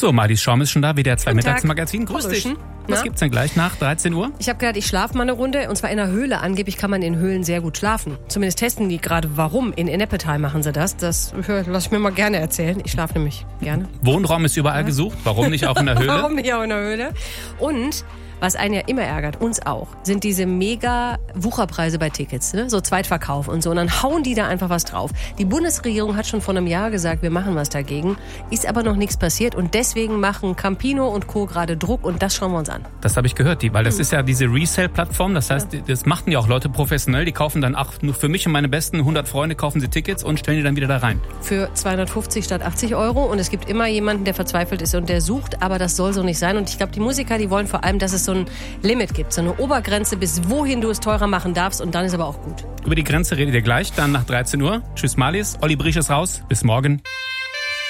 So, Marlies Schaum ist schon da, WDR 2 Guten Tag. Mittagsmagazin. Grüß dich. Was gibt's denn gleich nach 13 Uhr? Ich habe gedacht, ich schlafe mal eine Runde, und zwar in einer Höhle. Angeblich kann man in Höhlen sehr gut schlafen. Zumindest testen die gerade, warum. In Ennepetal machen sie das. Das lasse ich mir mal gerne erzählen. Ich schlafe nämlich gerne. Wohnraum ist überall gesucht. Warum nicht auch in der Höhle? Warum nicht auch in der Höhle? Und was einen ja immer ärgert, uns auch, sind diese mega Wucherpreise bei Tickets, ne? So Zweitverkauf und so. Und dann hauen die da einfach was drauf. Die Bundesregierung hat schon vor einem Jahr gesagt, wir machen was dagegen. Ist aber noch nichts passiert. Und deswegen machen Campino und Co. gerade Druck. Und das schauen wir uns an. Das habe ich gehört, weil das ist ja diese Resale-Plattform. Das heißt, das machten ja auch Leute professionell. Die kaufen dann, nur für mich und meine besten 100 Freunde kaufen sie Tickets und stellen die dann wieder da rein. Für 250 statt 80 Euro. Und es gibt immer jemanden, der verzweifelt ist und der sucht. Aber das soll so nicht sein. Und ich glaube, die Musiker, die wollen vor allem, dass es so ein Limit gibt. So eine Obergrenze, bis wohin du es teurer machen darfst. Und dann ist aber auch gut. Über die Grenze redet ihr gleich, dann nach 13 Uhr. Tschüss Marlies, Olli Brich ist raus. Bis morgen.